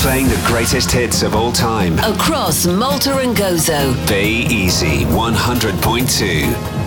Playing the greatest hits of all time. Across Malta and Gozo. Bay Easy 100.2.